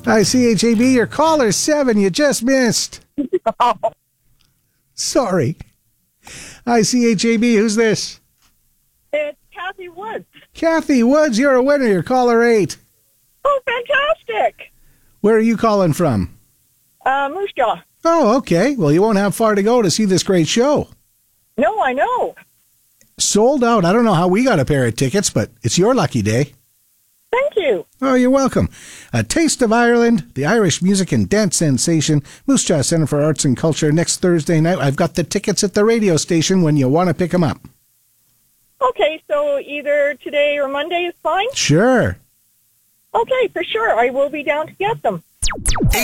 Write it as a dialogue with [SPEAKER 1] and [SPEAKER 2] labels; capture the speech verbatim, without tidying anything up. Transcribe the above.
[SPEAKER 1] Hi, C H A B, your caller seven, you just missed. Sorry. Hi, C H A B, who's this?
[SPEAKER 2] It's Kathy Woods.
[SPEAKER 1] Kathy Woods, you're a winner, you're caller eight.
[SPEAKER 2] Oh, fantastic.
[SPEAKER 1] Where are you calling from?
[SPEAKER 2] Uh, Moose Jaw.
[SPEAKER 1] Oh, okay. Well, you won't have far to go to see this great show.
[SPEAKER 2] No, I know.
[SPEAKER 1] Sold out. I don't know how we got a pair of tickets, but it's your lucky day.
[SPEAKER 2] Thank you.
[SPEAKER 1] Oh, you're welcome. A Taste of Ireland, the Irish music and dance sensation, Moose Jaw Centre for Arts and Culture, next Thursday night. I've got the tickets at the radio station when you want to pick them up.
[SPEAKER 2] Okay, so either today or Monday is fine?
[SPEAKER 1] Sure.
[SPEAKER 2] Okay, for sure. I will be down to get them.